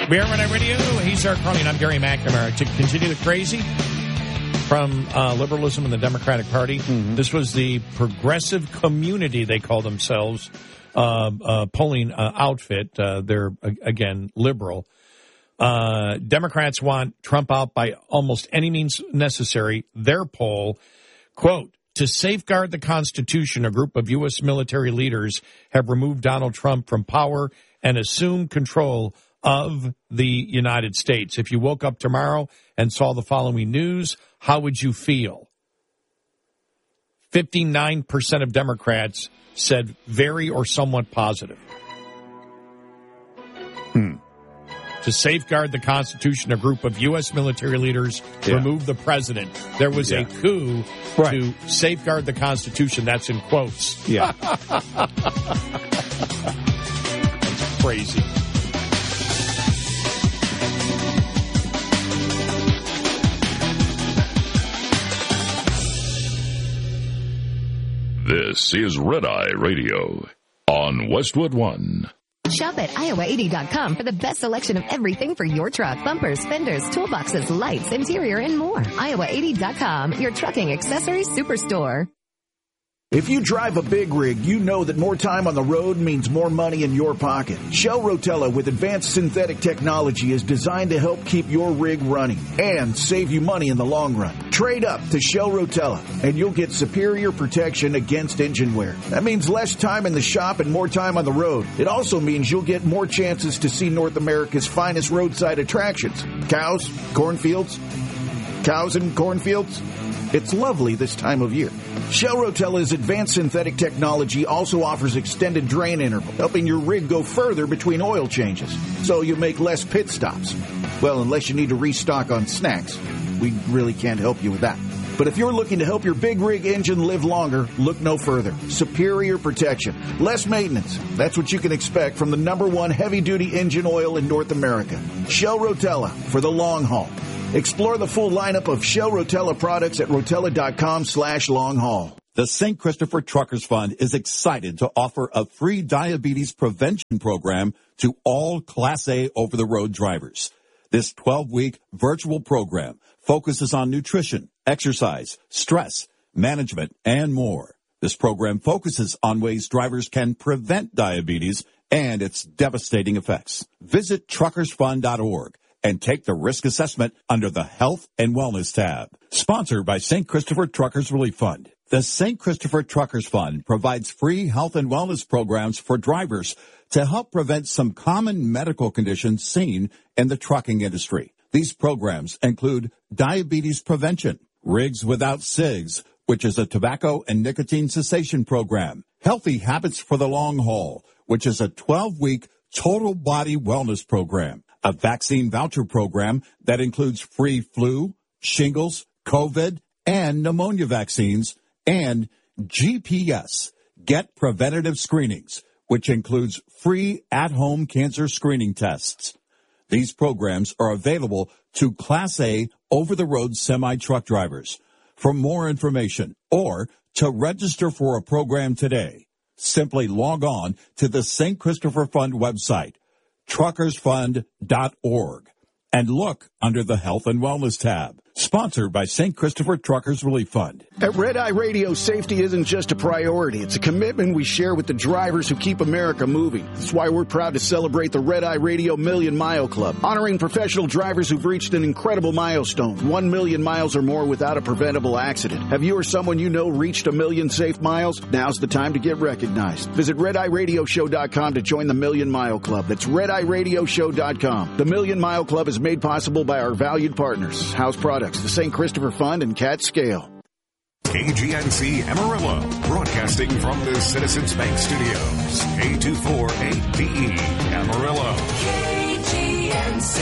We are Red Eye Radio. He's Eric Carly, and I'm Gary McNamara. To continue the crazy from liberalism and the Democratic Party, this was the Progressive Community, they call themselves, polling outfit. They're, again, liberal. Democrats want Trump out by almost any means necessary. Their poll, quote, to safeguard the Constitution, a group of U.S. military leaders have removed Donald Trump from power and assumed control of the United States. If you woke up tomorrow and saw the following news, how would you feel? 59% of Democrats said very or somewhat positive. To safeguard the Constitution, a group of U.S. military leaders removed the president. There was a coup to safeguard the Constitution. That's in quotes. Yeah. That's crazy. This is Red Eye Radio on Westwood One. Shop at iowa80.com for the best selection of everything for your truck. Bumpers, fenders, toolboxes, lights, interior, and more. iowa80.com, your trucking accessories superstore. If you drive a big rig, you know that more time on the road means more money in your pocket. Shell Rotella with advanced synthetic technology is designed to help keep your rig running and save you money in the long run. Trade up to Shell Rotella and you'll get superior protection against engine wear. That means less time in the shop and more time on the road. It also means you'll get more chances to see North America's finest roadside attractions. Cows, cornfields, cows and cornfields. It's lovely this time of year. Shell Rotella's advanced synthetic technology also offers extended drain interval, helping your rig go further between oil changes, so you make less pit stops. Well, unless you need to restock on snacks. We really can't help you with that. But if you're looking to help your big rig engine live longer, look no further. Superior protection, less maintenance. That's what you can expect from the #1 heavy-duty engine oil in North America. Shell Rotella for the long haul. Explore the full lineup of Shell Rotella products at rotella.com/long-haul. The St. Christopher Truckers Fund is excited to offer a free diabetes prevention program to all Class A over-the-road drivers. This 12-week virtual program focuses on nutrition, exercise, stress, management, and more. This program focuses on ways drivers can prevent diabetes and its devastating effects. Visit truckersfund.org. and take the risk assessment under the Health and Wellness tab. Sponsored by St. Christopher Truckers Relief Fund. The St. Christopher Truckers Fund provides free health and wellness programs for drivers to help prevent some common medical conditions seen in the trucking industry. These programs include diabetes prevention, Rigs Without Cigs, which is a tobacco and nicotine cessation program, Healthy Habits for the Long Haul, which is a 12-week total body wellness program, a vaccine voucher program that includes free flu, shingles, COVID, and pneumonia vaccines, and GPS, Get Preventative Screenings, which includes free at-home cancer screening tests. These programs are available to Class A over-the-road semi-truck drivers. For more information or to register for a program today, simply log on to the St. Christopher Fund website, truckersfund.org, and look under the Health and Wellness tab. Sponsored by St. Christopher Truckers Relief Fund. At Red Eye Radio, safety isn't just a priority. It's a commitment we share with the drivers who keep America moving. That's why we're proud to celebrate the Red Eye Radio Million Mile Club, honoring professional drivers who've reached an incredible milestone, 1 million miles or more without a preventable accident. Have you or someone you know reached 1 million safe miles? Now's the time to get recognized. Visit RedEyeRadioShow.com to join the Million Mile Club. That's RedEyeRadioShow.com. The Million Mile Club is made possible by our valued partners, House Products, the St. Christopher Fund, and Cat Scale. KGNC Amarillo, broadcasting from the Citizens Bank Studios. K248DE Amarillo. KGNC.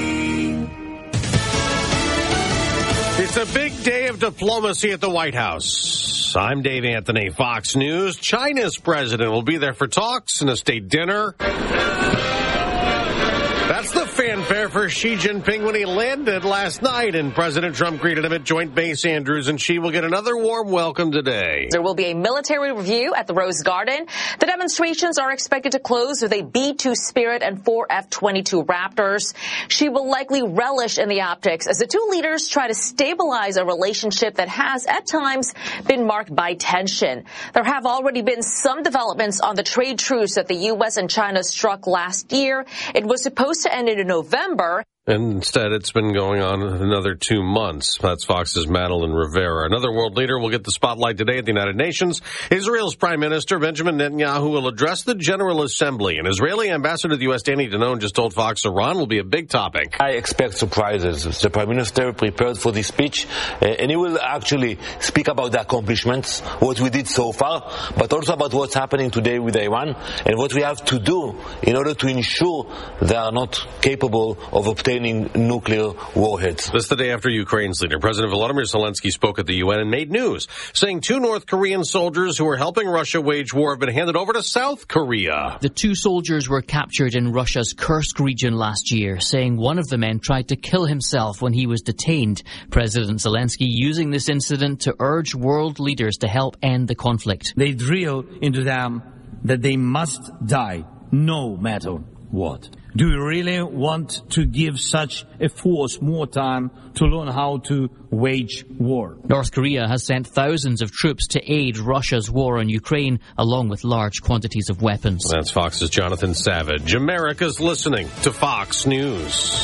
It's a big day of diplomacy at the White House. I'm Dave Anthony, Fox News. China's president will be there for talks and a state dinner. That's the fancy fanfare for Xi Jinping when he landed last night, and President Trump greeted him at Joint Base Andrews, and Xi will get another warm welcome today. There will be a military review at the Rose Garden. The demonstrations are expected to close with a B-2 Spirit and 4 F-22 Raptors. Xi will likely relish in the optics as the two leaders try to stabilize a relationship that has, at times, been marked by tension. There have already been some developments on the trade truce that the U.S. and China struck last year. It was supposed to end in November. And instead, it's been going on another 2 months. That's Fox's Madeline Rivera. Another world leader will get the spotlight today at the United Nations. Israel's Prime Minister Benjamin Netanyahu will address the General Assembly. And Israeli Ambassador to the U.S. Danny Danon just told Fox Iran will be a big topic. I expect surprises. The Prime Minister prepared for this speech, and he will actually speak about the accomplishments, what we did so far, but also about what's happening today with Iran and what we have to do in order to ensure they are not capable of obtaining nuclear warheads. This is the day after Ukraine's leader, President Volodymyr Zelensky, spoke at the UN and made news, saying 2 North Korean soldiers who were helping Russia wage war have been handed over to South Korea. The 2 soldiers were captured in Russia's Kursk region last year, saying one of the men tried to kill himself when he was detained. President Zelensky using this incident to urge world leaders to help end the conflict. They drill into them that they must die, no matter what. Do we really want to give such a force more time to learn how to wage war? North Korea has sent thousands of troops to aid Russia's war on Ukraine, along with large quantities of weapons. That's Fox's Jonathan Savage. America's listening to Fox News.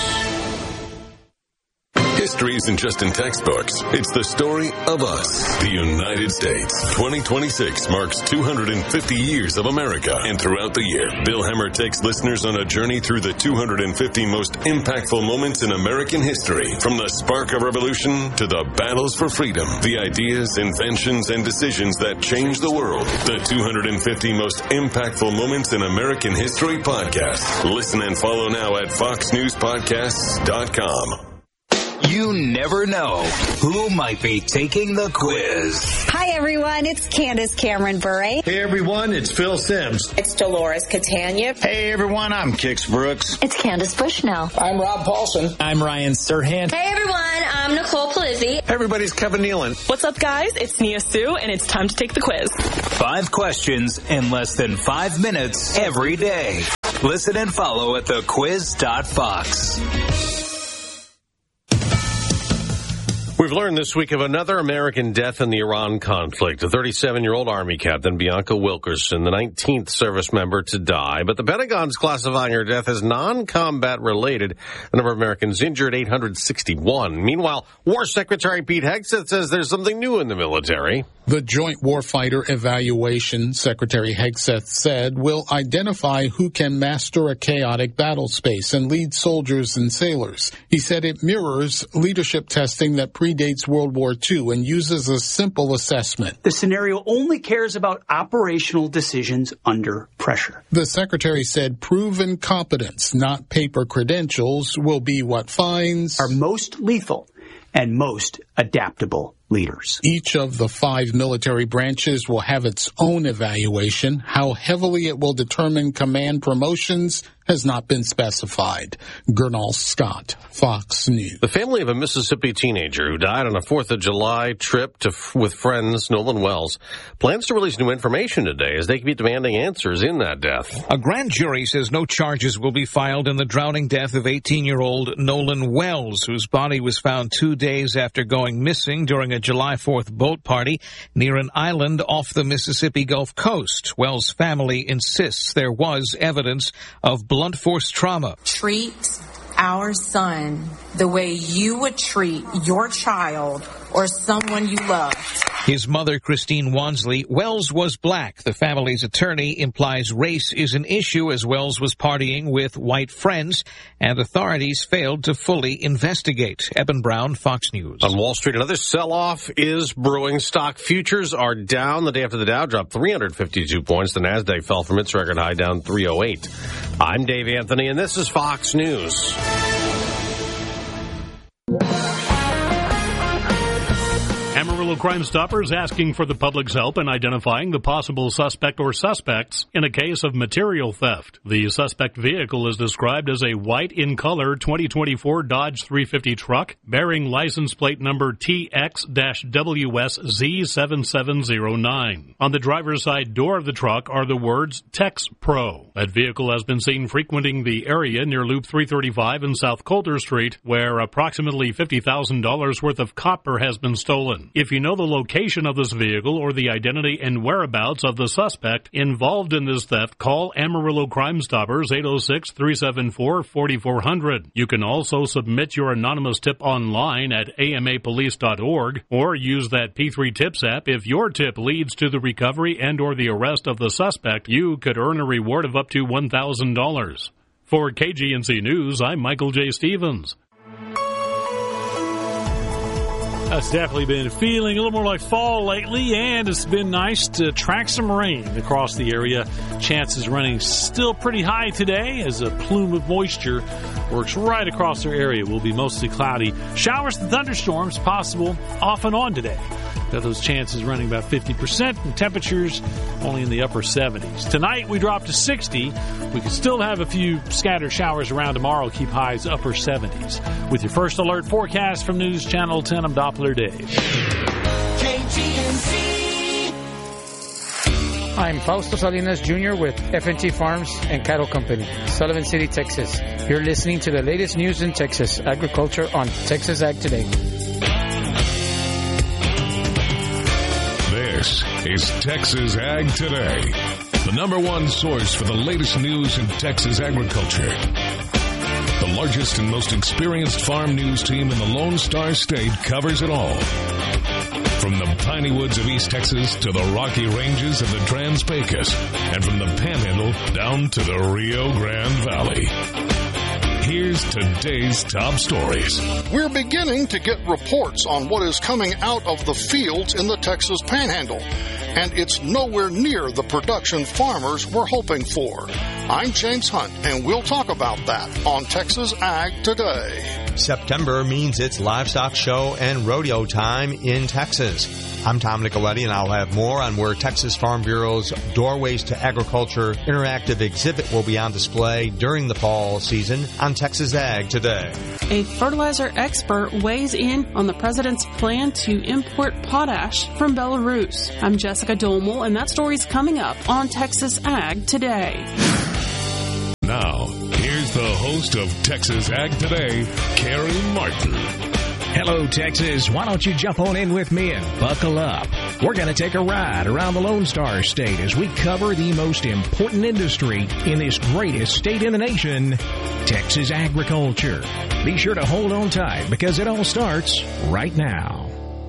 History isn't just in textbooks. It's the story of us, the United States. 2026 marks 250 years of America, and throughout the year, Bill Hemmer takes listeners on a journey through the 250 most impactful moments in American history. From the spark of revolution to the battles for freedom, the ideas, inventions, and decisions that changed the world. The 250 most impactful moments in American history podcast. Listen and follow now at foxnewspodcasts.com. You never know who might be taking the quiz. Hi, everyone. It's Candace Cameron Bure. Hey, everyone. It's Phil Sims. It's Dolores Catania. Hey, everyone. I'm Kix Brooks. It's Candace Bushnell. I'm Rob Paulson. I'm Ryan Serhant. Hey, everyone. I'm Nicole Polizzi. Hey, everybody. It's Kevin Nealon. What's up, guys? It's Nia Sue, and it's time to take the quiz. 5 questions in less than 5 minutes every day. Listen and follow at thequiz.fox. We've learned this week of another American death in the Iran conflict. A 37-year-old Army captain, Bianca Wilkerson, the 19th service member to die. But the Pentagon's classifying her death as non-combat related. The number of Americans injured, 861. Meanwhile, War Secretary Pete Hegseth says there's something new in the military. The Joint Warfighter Evaluation, Secretary Hegseth said, will identify who can master a chaotic battle space and lead soldiers and sailors. He said it mirrors leadership testing that predates World War II and uses a simple assessment. The scenario only cares about operational decisions under pressure. The Secretary said proven competence, not paper credentials, will be what finds our most lethal and most adaptable leaders. Each of the 5 military branches will have its own evaluation. How heavily it will determine command promotions has not been specified. Gernal Scott, Fox News. The family of a Mississippi teenager who died on a 4th of July trip with friends, Nolan Wells, plans to release new information today as they could be demanding answers in that death. A grand jury says no charges will be filed in the drowning death of 18-year-old Nolan Wells, whose body was found 2 days after going missing during a July 4th boat party near an island off the Mississippi Gulf Coast. Wells' family insists there was evidence of blunt force trauma. Treat our son the way you would treat your child or someone you loved. His mother, Christine Wansley, Wells was black. The family's attorney implies race is an issue as Wells was partying with white friends, and authorities failed to fully investigate. Eben Brown, Fox News. On Wall Street, another sell-off is brewing. Stock futures are down. The day after the Dow dropped 352 points. The Nasdaq fell from its record high, down 308. I'm Dave Anthony, and this is Fox News. Amarillo Crime Stoppers asking for the public's help in identifying the possible suspect or suspects in a case of material theft. The suspect vehicle is described as a white in color 2024 Dodge 350 truck bearing license plate number TX-WSZ7709. On the driver's side door of the truck are the words Tex Pro. That vehicle has been seen frequenting the area near Loop 335 and South Coulter Street, where approximately $50,000 worth of copper has been stolen. If you know the location of this vehicle or the identity and whereabouts of the suspect involved in this theft, call Amarillo Crime Stoppers 806-374-4400. You can also submit your anonymous tip online at amapolice.org or use that P3 Tips app. If your tip leads to the recovery and or the arrest of the suspect, you could earn a reward of up to $1,000. For KGNC News, I'm Michael J. Stevens. It's definitely been feeling a little more like fall lately, and it's been nice to track some rain across the area. Chances running still pretty high today as a plume of moisture works right across our area. Will be mostly cloudy. Showers and thunderstorms possible off and on today. Got those chances running about 50%, and temperatures only in the upper 70s. Tonight we drop to 60. We could still have a few scattered showers around tomorrow. Keep highs upper 70s. With your first alert forecast from News Channel 10, I'm Doppler Dave. KGNC. I'm Fausto Salinas Jr. with FNT Farms and Cattle Company, Sullivan City, Texas. You're listening to the latest news in Texas agriculture on Texas Ag Today. This is Texas Ag Today, the number one source for the latest news in Texas agriculture. The largest and most experienced farm news team in the Lone Star State covers it all. From the piney woods of East Texas to the rocky ranges of the Trans-Pecos, and from the Panhandle down to the Rio Grande Valley. Here's today's top stories. We're beginning to get reports on what is coming out of the fields in the Texas Panhandle, and it's nowhere near the production farmers were hoping for. I'm James Hunt, and we'll talk about that on Texas Ag Today. September means it's livestock show and rodeo time in Texas. I'm Tom Nicoletti, and I'll have more on where Texas Farm Bureau's Doorways to Agriculture interactive exhibit will be on display during the fall season on Texas Ag Today. A fertilizer expert weighs in on the president's plan to import potash from Belarus. I'm Jessica Domel, and that story's coming up on Texas Ag Today. Now, here's the host of Texas Ag Today, Carrie Martin. Hello, Texas. Why don't you jump on in with me and buckle up? We're going to take a ride around the Lone Star State as we cover the most important industry in this greatest state in the nation, Texas agriculture. Be sure to hold on tight because it all starts right now.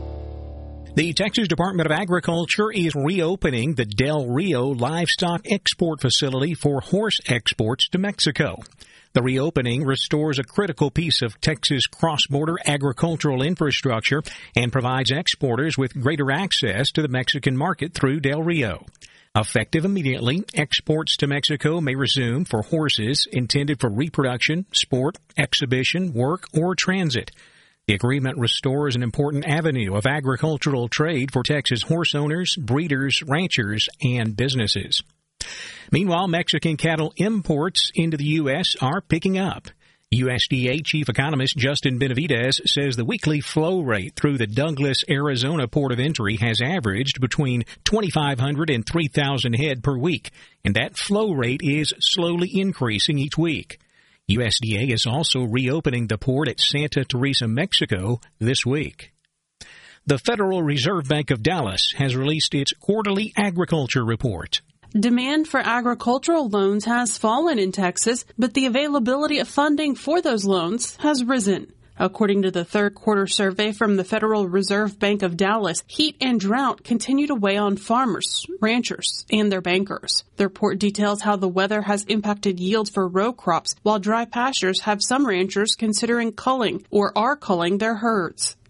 The Texas Department of Agriculture is reopening the Del Rio Livestock Export Facility for horse exports to Mexico. The reopening restores a critical piece of Texas cross-border agricultural infrastructure and provides exporters with greater access to the Mexican market through Del Rio. Effective immediately, exports to Mexico may resume for horses intended for reproduction, sport, exhibition, work, or transit. The agreement restores an important avenue of agricultural trade for Texas horse owners, breeders, ranchers, and businesses. Meanwhile, Mexican cattle imports into the U.S. are picking up. USDA Chief Economist Justin Benavidez says the weekly flow rate through the Douglas, Arizona port of entry has averaged between 2,500 and 3,000 head per week, and that flow rate is slowly increasing each week. USDA is also reopening the port at Santa Teresa, Mexico this week. The Federal Reserve Bank of Dallas has released its quarterly agriculture report. Demand for agricultural loans has fallen in Texas, but the availability of funding for those loans has risen. According to the third quarter survey from the Federal Reserve Bank of Dallas, heat and drought continue to weigh on farmers, ranchers, and their bankers. The report details how the weather has impacted yields for row crops, while dry pastures have some ranchers considering culling or are culling their herds.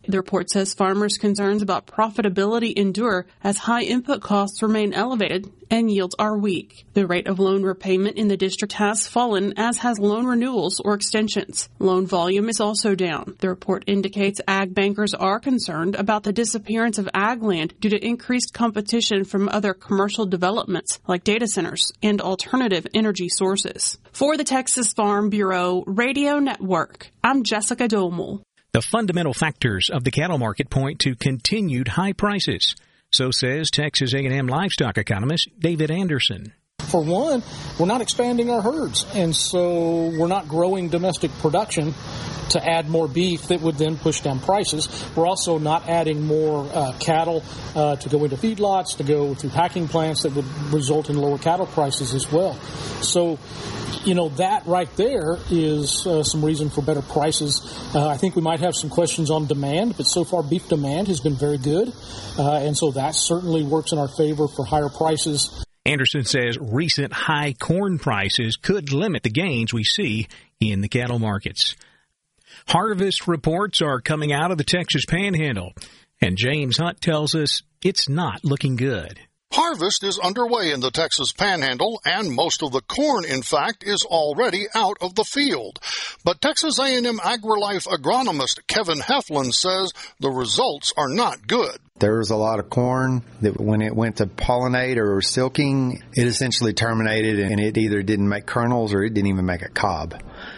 The report says farmers' concerns about profitability endure as high input costs remain elevated and yields are weak. The rate of loan repayment in the district has fallen, as has loan renewals or extensions. Loan volume is also down. The report indicates ag bankers are concerned about the disappearance of ag land due to increased competition from other commercial developments like data centers and alternative energy sources. For the Texas Farm Bureau Radio Network, I'm Jessica Domel. The fundamental factors of the cattle market point to continued high prices. So says Texas A&M livestock economist David Anderson. For one, we're not expanding our herds, and so we're not growing domestic production to add more beef that would then push down prices. We're also not adding more cattle to go into feedlots, to go through packing plants that would result in lower cattle prices as well. So, that right there is some reason for better prices. I think we might have some questions on demand, but so far beef demand has been very good, and so that certainly works in our favor for higher prices. Anderson says recent high corn prices could limit the gains we see in the cattle markets. Harvest reports are coming out of the Texas Panhandle, and James Hunt tells us it's not looking good. Harvest is underway in the Texas Panhandle, and most of the corn, in fact, is already out of the field. But Texas A&M AgriLife agronomist Kevin Heflin says the results are not good. There was a lot of corn that when it went to pollinate or silking, it essentially terminated, and it either didn't make kernels or it didn't even make a cob.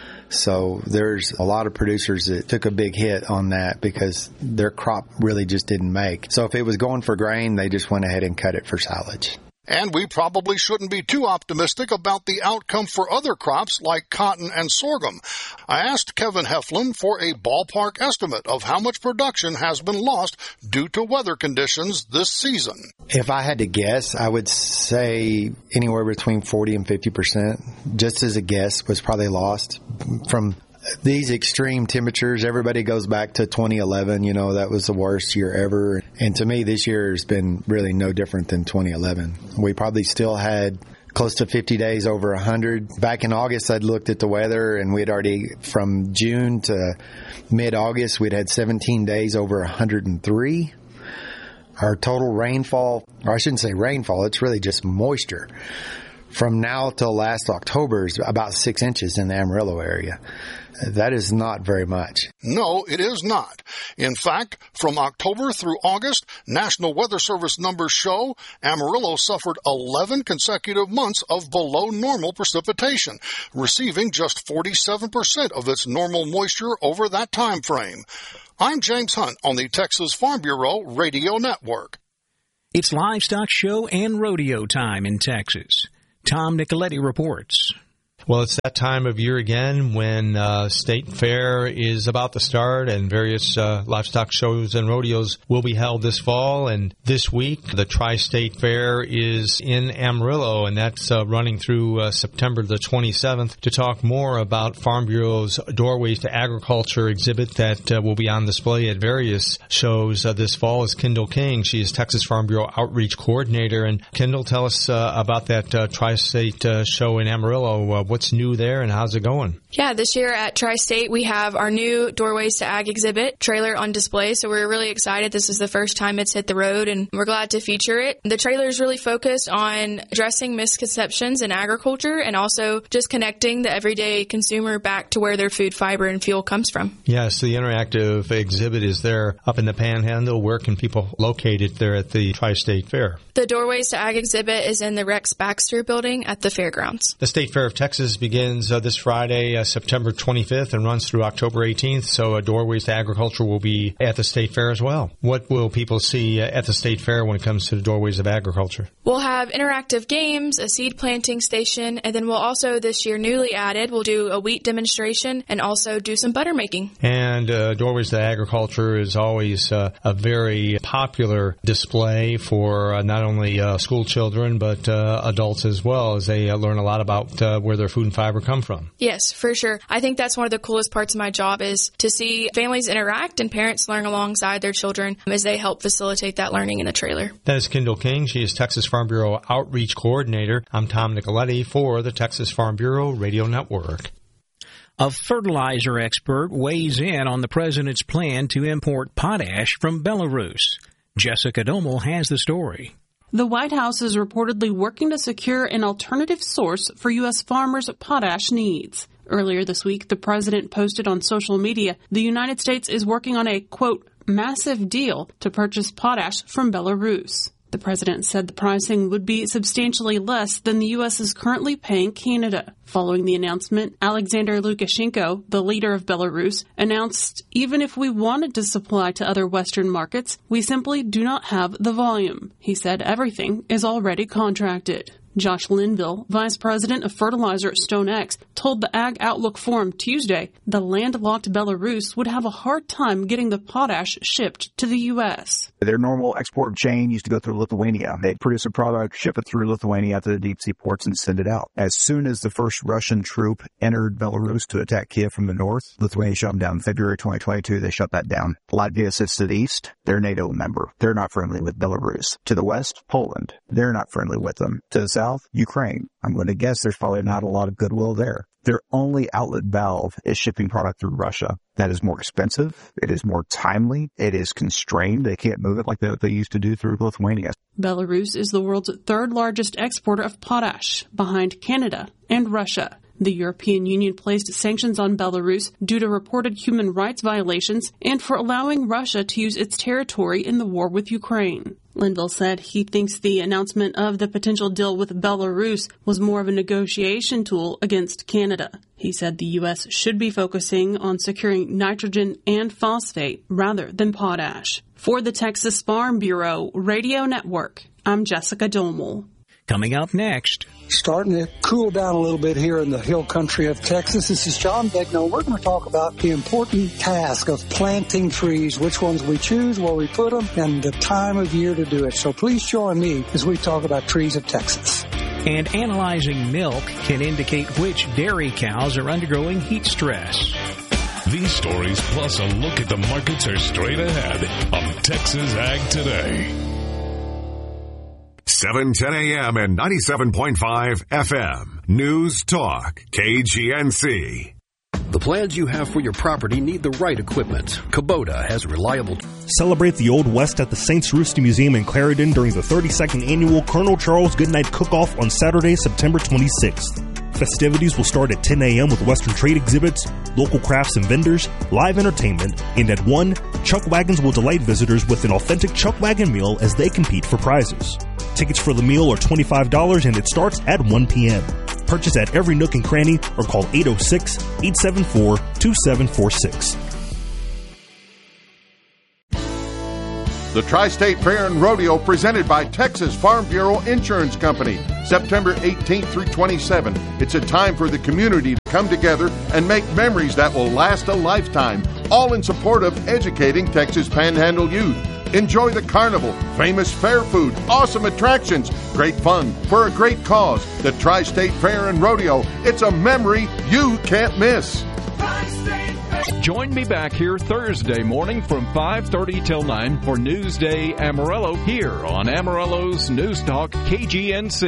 So there's a lot of producers that took a big hit on that because their crop really just didn't make. So if it was going for grain, they just went ahead and cut it for silage. And we probably shouldn't be too optimistic about the outcome for other crops like cotton and sorghum. I asked Kevin Heflin for a ballpark estimate of how much production has been lost due to weather conditions this season. If I had to guess, I would say anywhere between 40 and 50%, just as a guess, was probably lost from these extreme temperatures. Everybody goes back to 2011. That was the worst year ever. And to me, this year has been really no different than 2011. We probably still had close to 50 days over 100. Back in August, I'd looked at the weather, and we'd already, from June to mid-August, we'd had 17 days over 103. Our total rainfall, or I shouldn't say rainfall, it's really just moisture, from now till last October is about 6 inches in the Amarillo area. That is not very much. No, it is not. In fact, from October through August, National Weather Service numbers show Amarillo suffered 11 consecutive months of below normal precipitation, receiving just 47% of its normal moisture over that time frame. I'm James Hunt on the Texas Farm Bureau Radio Network. It's livestock show and rodeo time in Texas. Tom Nicoletti reports. Well, it's that time of year again when State Fair is about to start, and various livestock shows and rodeos will be held this fall. And this week, the Tri-State Fair is in Amarillo, and that's running through September the 27th. To talk more about Farm Bureau's Doorways to Agriculture exhibit that will be on display at various shows this fall is Kendall King. She is Texas Farm Bureau Outreach Coordinator. And Kendall, tell us about that Tri-State show in Amarillo. What's new there, and how's it going? Yeah, this year at Tri-State, we have our new Doorways to Ag exhibit trailer on display, so we're really excited. This is the first time it's hit the road, and we're glad to feature it. The trailer is really focused on addressing misconceptions in agriculture and also just connecting the everyday consumer back to where their food, fiber, and fuel comes from. Yes, the interactive exhibit is there up in the Panhandle. Where can people locate it there at the Tri-State Fair? The Doorways to Ag exhibit is in the Rex Baxter building at the fairgrounds. The State Fair of Texas begins this Friday, September 25th, and runs through October 18th. So Doorways to Agriculture will be at the State Fair as well. What will people see at the State Fair when it comes to the Doorways of Agriculture? We'll have interactive games, a seed planting station, and then we'll also, this year newly added, we'll do a wheat demonstration and also do some butter making. And Doorways to Agriculture is always a very popular display for not only school children but adults as well, as they learn a lot about where their food and fiber come from. Yes, for sure. I think that's one of the coolest parts of my job is to see families interact and parents learn alongside their children as they help facilitate that learning in the trailer. That is Kendall King. She is Texas Farm Bureau Outreach Coordinator. I'm Tom Nicoletti for the Texas Farm Bureau Radio Network. A fertilizer expert weighs in on the president's plan to import potash from Belarus. Jessica Domel has the story. The White House is reportedly working to secure an alternative source for U.S. farmers' potash needs. Earlier this week, the president posted on social media the United States is working on a, quote, massive deal to purchase potash from Belarus. The president said the pricing would be substantially less than the U.S. is currently paying Canada. Following the announcement, Alexander Lukashenko, the leader of Belarus, announced even if we wanted to supply to other Western markets, we simply do not have the volume. He said everything is already contracted. Josh Linville, vice president of fertilizer at StoneX, told the Ag Outlook Forum Tuesday the landlocked Belarus would have a hard time getting the potash shipped to the U.S. Their normal export chain used to go through Lithuania. They'd produce a product, ship it through Lithuania to the deep sea ports, and send it out. As soon as the first Russian troop entered Belarus to attack Kiev from the north, Lithuania shut them down. In February 2022, they shut that down. Latvia sits to the east. They're a NATO member. They're not friendly with Belarus. To the west, Poland. They're not friendly with them. To the south, Ukraine. I'm going to guess there's probably not a lot of goodwill there. Their only outlet valve is shipping product through Russia. That is more expensive. It is more timely. It is constrained. They can't move it like they used to do through Lithuania. Belarus is the world's third largest exporter of potash, behind Canada and Russia. The European Union placed sanctions on Belarus due to reported human rights violations and for allowing Russia to use its territory in the war with Ukraine. Linville said he thinks the announcement of the potential deal with Belarus was more of a negotiation tool against Canada. He said the U.S. should be focusing on securing nitrogen and phosphate rather than potash. For the Texas Farm Bureau Radio Network, I'm Jessica Domel. Coming up next. Starting to cool down a little bit here in the hill country of Texas. This is John Begnaud. We're going to talk about the important task of planting trees, which ones we choose, where we put them, and the time of year to do it. So please join me as we talk about trees of Texas. And analyzing milk can indicate which dairy cows are undergoing heat stress. These stories plus a look at the markets are straight ahead on Texas Ag Today. 710 a.m. and 97.5 FM. News Talk, KGNC. The plans you have for your property need the right equipment. Kubota has reliable... Celebrate the Old West at the St. Cerustí Museum in Clarendon during the 32nd Annual Colonel Charles Goodnight Cook-Off on Saturday, September 26th. Festivities will start at 10 a.m. with Western trade exhibits, local crafts and vendors, live entertainment, and at 1, Chuck Wagons will delight visitors with an authentic Chuck Wagon meal as they compete for prizes. Tickets for the meal are $25 and it starts at 1 p.m. Purchase at every nook and cranny or call 806-874-2746. The Tri-State Fair and Rodeo presented by Texas Farm Bureau Insurance Company, September 18th through 27th. It's a time for the community to come together and make memories that will last a lifetime, all in support of educating Texas Panhandle youth. Enjoy the carnival, famous fair food, awesome attractions, great fun for a great cause. The Tri-State Fair and Rodeo, it's a memory you can't miss. Join me back here Thursday morning from 5:30 till 9 for Newsday Amarillo here on Amarillo's News Talk KGNC.